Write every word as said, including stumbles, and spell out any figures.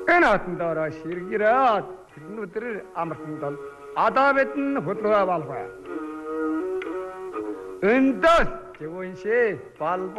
Энэ хатандаараа ширгэрээд тэр өдөр амартанд бол одоо бидний хөдөлгөөн болох бай. Эндээс зөвөн шээ бал